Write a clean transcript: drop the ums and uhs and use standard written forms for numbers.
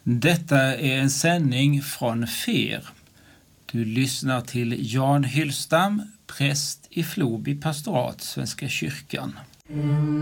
Detta är en sändning från FER. Du lyssnar till Jan Hyllstam, präst i Floby pastorat, Svenska kyrkan.